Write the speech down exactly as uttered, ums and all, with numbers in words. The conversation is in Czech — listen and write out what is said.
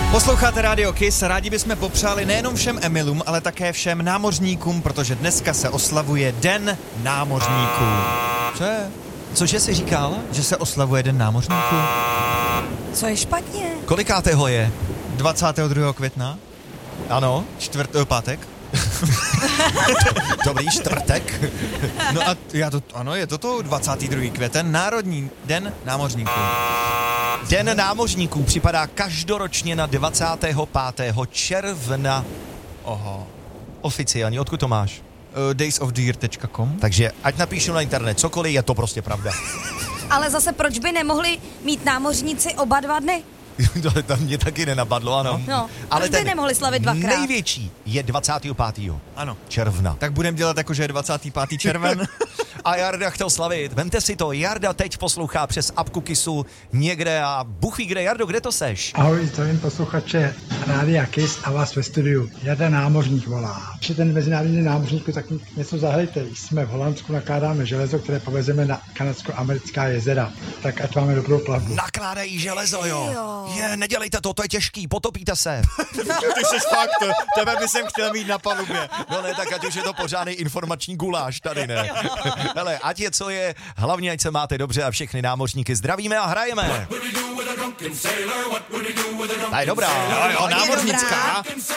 Posloucháte Radio Kiss, rádi bychom popřáli nejenom všem Emilům, ale také všem námořníkům, protože dneska se oslavuje Den námořníků. Co je? Cože jsi říkal? Že se oslavuje Den námořníků. Co je špatně? Kolikátého je? dvacátého druhého května? Ano. Čtvrt, uh, pátek? Dobrý, čtvrtek. No a já to, ano, je to to dvacátý druhý květen, Národní Den námořníků. Den námořníků připadá každoročně na dvacátého pátého června. Oho. Oficiálně, odkud to máš? Uh, days of the year tečka com. Takže ať napíšu na internet cokoliv, je to prostě pravda. Ale zase proč by nemohli mít námořníci oba dva dny? To tam mě taky nenapadlo, ano. No, ale proč by nemohli slavit dvakrát? Největší je dvacátého pátého Ano. června. Tak budeme dělat jako, že je dvacátý pátý červen. A Jarda chtěl slavit. Vemte si to, Jarda teď poslouchá přes apku Kissu někde a Bůh ví kde. Jardo, kde to seš? Ahoj, zdravím posluchače Rádia Kiss a vás ve studiu. Jarda Námořník volá. Když je ten mezinárodní námořník, tak něco zahrajte. Jsme v Holandsku, nakládáme železo, které povezeme na kanadsko-americká jezera. Tak ať máme dobrou plavbu. Nakládají železo, jo. jo. Je, nedělejte to, to je těžký, potopíte se. Ty jsi fakt, tebe by jsem chtěl mít na palubě. No ne, tak ať už je to pořádný informační guláš tady, ne? Hele, ať je co je, hlavně ať se máte dobře a všechny námořníky zdravíme a hrajeme. Ta je dobrá. Jo, jo, námořnická.